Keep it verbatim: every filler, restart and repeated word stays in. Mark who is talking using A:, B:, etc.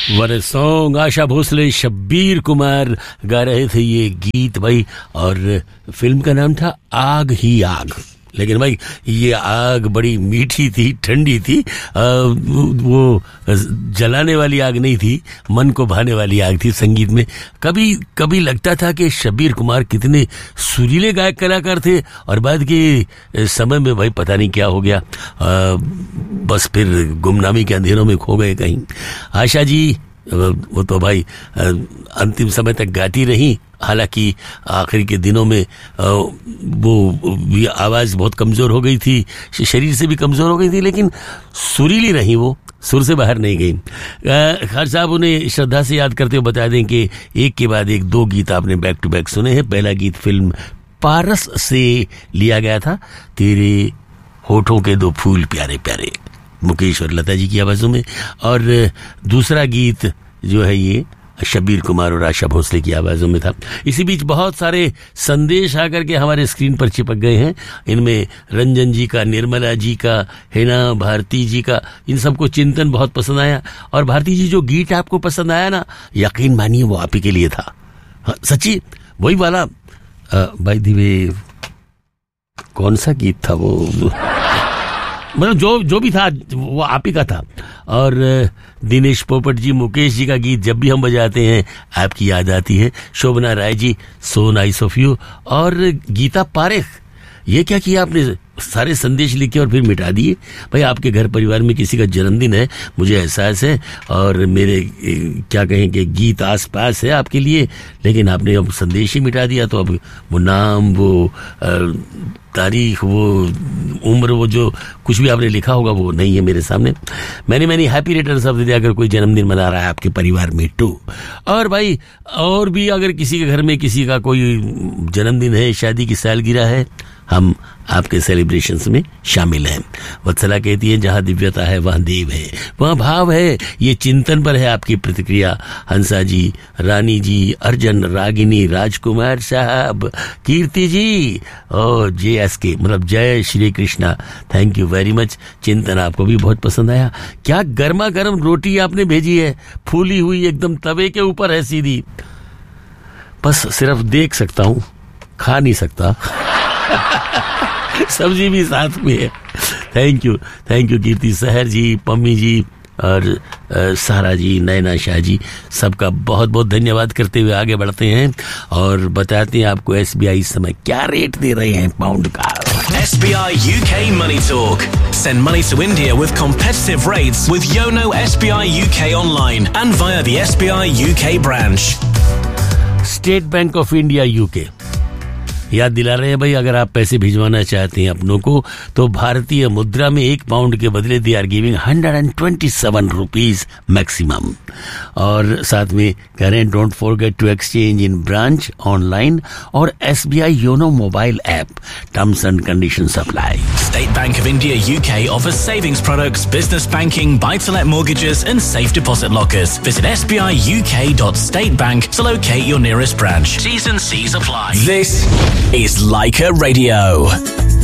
A: One song, Asha Bhosle, Shabbir Kumar गा रहे थे ये गीत भाई। और फिल्म का नाम था आग ही आग। लेकिन भाई ये आग बड़ी मीठी थी, ठंडी थी, आ, वो जलाने वाली आग नहीं थी, मन को भाने वाली आग थी। संगीत में कभी कभी लगता था कि शब्बीर कुमार कितने सुरीले गायक कलाकार थे, और बाद के समय में भाई पता नहीं क्या हो गया, आ, बस फिर गुमनामी के अंधेरों में खो गए कहीं। आशा जी वो तो भाई अंतिम समय तक गाती रही, हालांकि आखिर के दिनों में वो आवाज बहुत कमजोर हो गई थी, शरीर से भी कमजोर हो गई थी, लेकिन सुरीली रही, वो सुर से बाहर नहीं गई। खान साहब उन्हें श्रद्धा से याद करते हुए बता दें कि एक के बाद एक दो गीत आपने बैक टू बैक सुने हैं। पहला गीत फिल्म पारस से लिया गया था, तेरे होठों के दो फूल प्यारे प्यारे, मुकेश और लता जी की आवाजों में। और दूसरा गीत जो है ये शब्बीर कुमार और आशा भोसले की आवाजों में था। इसी बीच बहुत सारे संदेश आकर के हमारे स्क्रीन पर चिपक गए हैं। इनमें रंजन जी का, निर्मला जी का, हेना भारती जी का, इन सबको चिंतन बहुत पसंद आया। और भारती जी जो गीत आपको पसंद आया ना, यकीन मानिए वो आप ही के लिए था। हाँ, सच्ची वही वाला। बाय द वे कौन सा गीत था वो, मतलब जो जो भी था वो आप ही का था। और दिनेश पोपट जी, मुकेश जी का गीत जब भी हम बजाते हैं आपकी याद आती है। शोभना Rai ji, so nice of you. और गीता पारेख, ये क्या किया आपने, सारे संदेश लिखे और फिर मिटा दिए। भाई आपके घर परिवार में किसी का जन्मदिन है, मुझे एहसास है, और मेरे क्या कहें कि गीत आस पास है आपके लिए, लेकिन आपने अब संदेश ही मिटा दिया। तो अब वो नाम, वो तारीख, वो उम्र, वो जो कुछ भी आपने लिखा होगा वो नहीं है मेरे सामने। मैंने मैंने happy returns of the day अगर कोई जन्मदिन मना रहा है आपके परिवार में टू। और भाई और भी अगर किसी के घर में किसी का कोई जन्मदिन है, शादी की सालगिरह है, हम आपके सेलिब्रेशंस में शामिल हैं। वत्सला कहती है जहां दिव्यता है वहां देव है, वहां भाव है। ये चिंतन पर है आपकी प्रतिक्रिया। हंसा जी, रानी जी, अर्जन, रागिनी, राजकुमार साहब, कीर्ति जी और जे एस के, मतलब जय Shri Krishna, thank you very much. चिंतन आपको भी बहुत पसंद आया। क्या गर्मा गर्म रोटी आपने भेजी है, फूली हुई एकदम तवे के ऊपर है सीधी। बस सिर्फ देख सकता हूं, खा नहीं सकता। सब्जी भी साथ में है। थैंक यू, थैंक यू कीर्ति, सहर जी, पम्मी जी और सारा जी, नैना शाह जी, सबका बहुत बहुत धन्यवाद करते हुए आगे बढ़ते हैं और बताते हैं आपको एसबीआई इस समय क्या रेट दे रहे हैं पाउंड का।
B: S B I U K Money Talk. Send money to India with competitive rates with Yono S B I U K online and via the S B I U K branch.
A: State bank of India UK याद दिला रहे हैं भाई, अगर आप पैसे भिजवाना चाहते हैं अपनों को तो भारतीय मुद्रा में एक पाउंड के बदले they are giving hundred and twenty seven rupees maximum. और साथ में कह रहे हैं don't forget to exchange in branch, online और SBI YONO mobile app. Terms and conditions apply.
B: State Bank of India U K offers savings products, business banking, buy-to-let mortgages and safe deposit lockers. Visit s b i u k dot state bank to locate your nearest branch. T's and C's apply. This is Leica Radio.